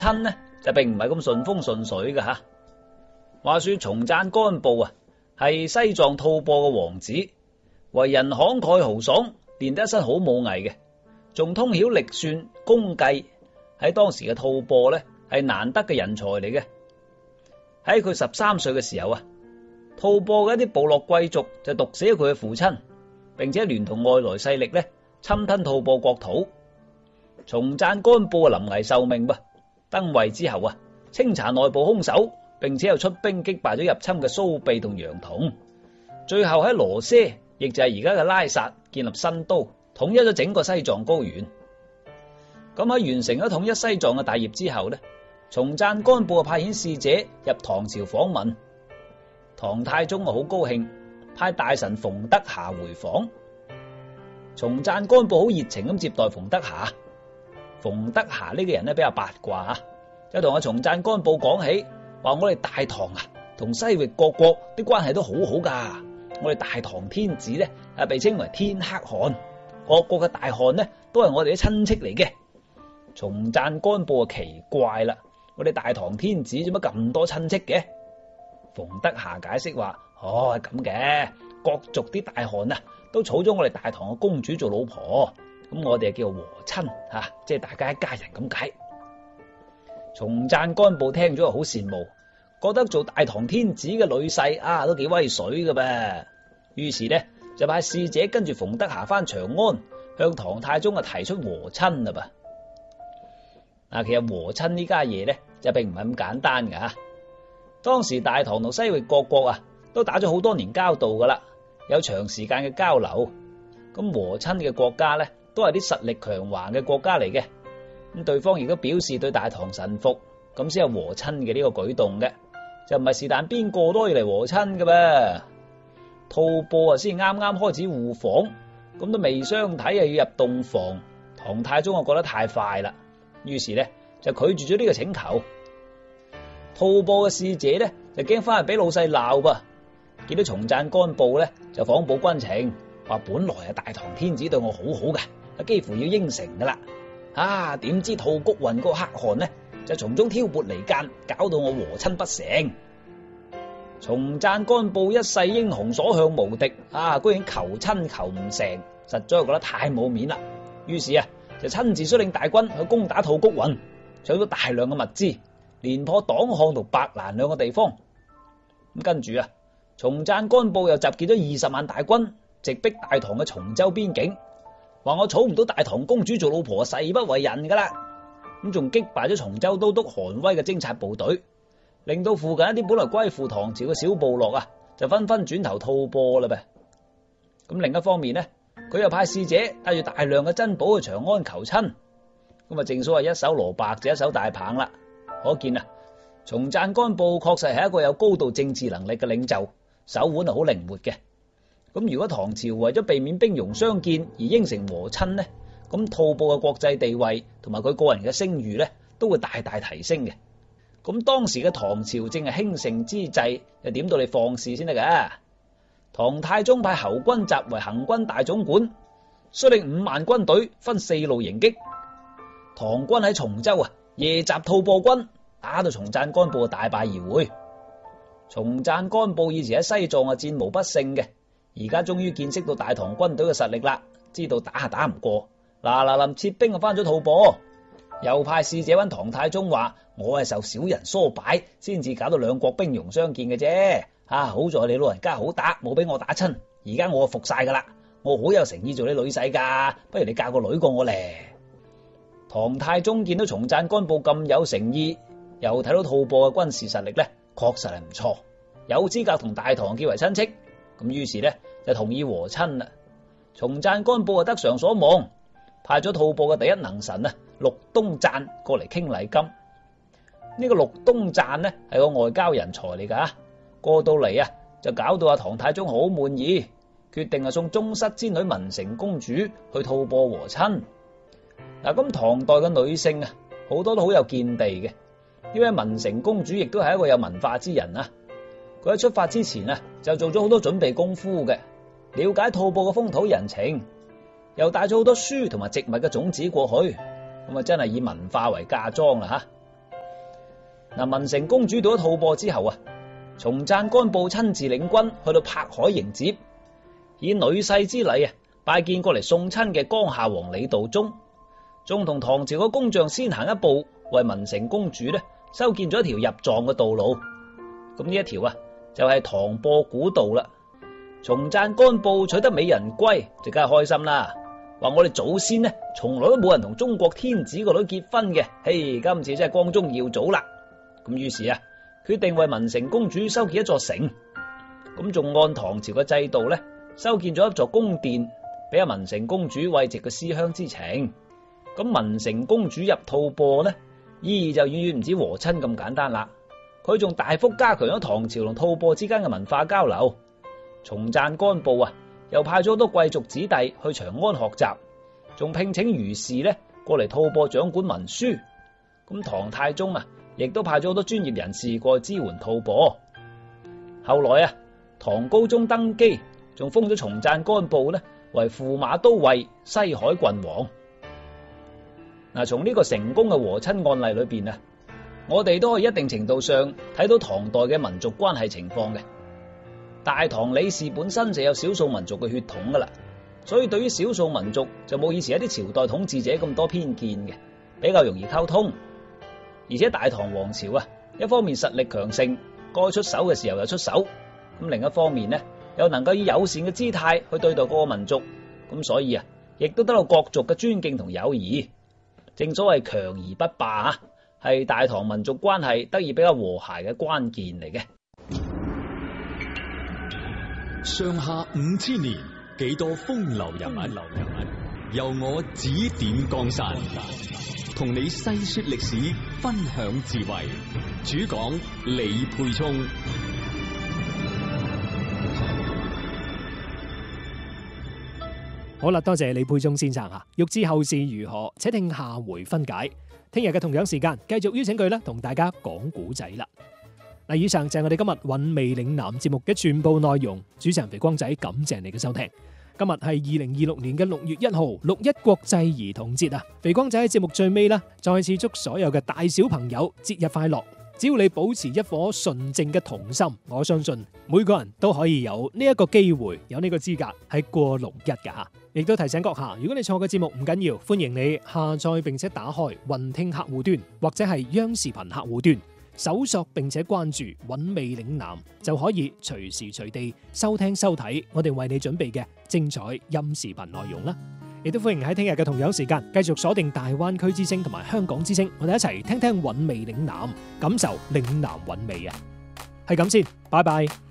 親呢就並唔係咁順風順水嘅吓。話說松贊干布啊，係西藏吐蕃嘅王子，為人慷慨豪爽，練得一身好武藝嘅，仲通曉曆算功計，喺當時嘅吐蕃呢係難得嘅人才嚟嘅。喺佢13歲嘅時候啊，吐蕃嘅一啲部落貴族就毒死咗佢嘅父親，並且聯同外來勢力呢侵吞吐蕃國土。松贊干布臨危受命噃，登位之後啊，清查內部兇手，並且又出兵擊敗咗入侵嘅蘇秘同楊同，最後喺羅舍，亦就係而家嘅拉薩建立新都，統一咗整個西藏高原。咁喺完成咗統一西藏嘅大業之後呢，松贊干布派遣使者入唐朝訪問，唐太宗好高興，派大臣馮德霞回訪。松贊干布好熱情咁接待馮德霞。馮德霞呢個人呢比較八卦，就同阿松贊干布講起，話我哋大唐啊同西域各國啲關係都好好噶，我哋大唐天子呢被稱為天可汗，各國嘅大汗呢都係我哋啲親戚嚟嘅。松贊干布啊奇怪啦，我哋大唐天子做乜咁多親戚嘅？馮德霞解釋話：係咁嘅，各族啲大汗啊都娶咗我哋大唐嘅公主做老婆。咁我哋叫和親吓，即係大家一家人咁解。松贊干布聽咗好羨慕，覺得做大唐天子嘅女婿啊都幾威水㗎噃。於是呢就派使者跟住馮德霞返長安，向唐太宗提出和親啦噃。其實和親呢家嘢呢就並唔係咁簡單㗎吓。當時大唐同西域各國啊都打咗好多年交道噶啦，有長時間嘅交流。咁和親嘅國家呢都係啲實力強橫嘅國家嚟嘅，咁對方亦都表示對大唐臣服，咁先有和親嘅呢個舉動嘅，就唔係是但邊個都要嚟和親嘅噃。吐蕃啊先啱啱開始互訪，咁都未相睇啊要入洞房，唐太宗啊覺得太快啦，於是呢就拒絕咗呢個請求。吐蕃嘅使者呢就驚翻去俾老細鬧噃，見到松贊干布呢就訪報軍情，話本來啊大唐天子對我好好嘅，幾乎要應承噶啦，點知吐谷渾嗰個可汗呢就從中挑撥離間，搞到我和親不成。松贊干布一世英雄所向無敵，居然求親求唔成，實在覺得太冇面啦。於是啊就親自率領大軍去攻打吐谷渾，搶咗大量嘅物資，連破黨項同白蘭兩個地方。咁跟住啊，松贊干布又集結咗20萬大軍，直逼大唐嘅松州邊境，話我娶唔到大唐公主做老婆，誓不為人噶啦。咁仲擊敗咗松州都督韓威嘅偵察部隊，令到附近一啲本來歸附唐朝嘅小部落啊，就紛紛轉投吐蕃啦噃。咁另一方面呢，佢又派使者帶住大量嘅珍寶去長安求親。咁啊，正所謂一手蘿蔔就一手大棒啦。可見啊，松贊干布確實係一個有高度政治能力嘅領袖，手腕係好靈活嘅。咁如果唐朝為咗避免兵戎相見而應承和親呢，咁吐蕃嘅國際地位同埋佢個人嘅聲譽呢，都會大大提升嘅。咁當時嘅唐朝正係興盛之際，又點到你放肆先得噶？唐太宗派侯君集為行軍大總管，率領5萬軍隊分4路迎擊。唐軍喺松州啊夜襲吐蕃軍，打到松贊干布大敗而回。松贊干布以前喺西藏啊戰無不勝嘅，而家終於見識到大唐軍隊嘅實力啦，知道打唔過，嗱臨撤兵啊翻咗吐蕃，又派使者揾唐太宗話：我係受小人唆擺，先至搞到兩國兵戎相見嘅啫。好在你老人家好打，冇俾我打親，而家我服晒噶啦，我好有誠意做你女婿噶，不如你嫁個女過我咧。唐太宗見到松贊干布咁有誠意，又睇到吐蕃嘅軍事實力咧，確實係唔錯，有資格同大唐結為親戚，咁於是咧就同意和親啦。松贊干布得償所望，派咗吐蕃嘅第一能臣啊祿東贊過嚟傾禮金。呢個祿東贊呢係個外交人才嚟噶，過到嚟啊就搞到阿唐太宗好滿意，決定送宗室之女文成公主去吐蕃和親。咁唐代嘅女性啊好多都好有見地嘅，因為文成公主亦都係一個有文化之人啊。佢喺出發之前啊就做咗好多準備功夫嘅，了解吐蕃嘅風土人情，又帶咗好多書同埋植物嘅種子過去，咁啊真係以文化為嫁妝啦吓。 嗱，文成公主到咗吐蕃之後啊，松贊干布親自領軍去到柏海迎接，以女婿之禮啊拜見過嚟送親嘅江夏王李道宗，仲同唐朝嘅工匠先行一步，為文成公主咧修建咗一條入藏嘅道路。咁呢一條啊就係唐播古道啦。松贊干布取得美人歸，就梗係開心啦，話我哋祖先呢從來都冇人同中國天子個女結婚嘅，嘿，今次真係光宗耀祖啦。咁於是啊，決定為文成公主修建一座城，咁仲按唐朝嘅制度咧，修建咗一座宮殿，俾阿文成公主慰藉嘅思鄉之情。咁文成公主入吐蕃呢，意義就遠遠唔止和親咁簡單啦，佢仲大幅加強咗唐朝同吐蕃之間嘅文化交流。松贊干布啊，又派咗好多貴族子弟去長安學習，仲聘請儒士咧過嚟吐蕃掌管文書。咁唐太宗啊，亦都派咗好多專業人士過去支援吐蕃。後來啊，唐高宗登基，仲封咗松贊干布呢為駙馬都尉、西海郡王。嗱，從呢個成功嘅和親案例裏邊啊，我哋都可以一定程度上睇到唐代嘅民族關係情況嘅。大唐李氏本身就有少數民族嘅血統噶啦，所以對於少數民族就冇以前一啲朝代統治者咁多偏見嘅，比較容易溝通。而且大唐王朝啊，一方面實力強盛，該出手嘅時候又出手，咁另一方面呢，又能夠以友善嘅姿態去對待各個民族，咁所以啊，亦都得到各族嘅尊敬同友誼。正所謂強而不霸啊，係大唐民族關係得以比較和諧嘅關鍵嚟嘅。 上下5000年，幾多風流人物，由我指點江山，同你細說歷史，分享智慧。主講李沛聰。 好啦，多謝李沛聰先生吓。欲知後事如何，且聽下回分解。聽日嘅同樣時間，繼續邀請佢啦，同大家講古仔啦。嗱，以上就係我哋今日韻味嶺南節目嘅全部內容。主持人肥光仔，感謝你嘅收聽。今日係2026年嘅6月1號，6·1國際兒童節啊！肥光仔喺節目最尾啦，再次祝所有嘅大小朋友節日快樂。只要你保持一顆純正嘅童心，我相信每個人都可以有呢一個機會，有呢個資格係過6·1㗎吓。亦都提醒閣下，如果你錯過節目唔緊要，歡迎你下載並且打開雲聽客戶端或者係央視頻客戶端，搜索並且關注韻味嶺南，就可以隨時隨地收聽收睇我哋為你準備嘅精彩音視頻內容啦。亦都歡迎喺聽日嘅同樣時間繼續鎖定大灣區之聲同埋香港之聲，我哋一齊聽聽韻味嶺南，感受嶺南韻味啊！係咁先，拜拜。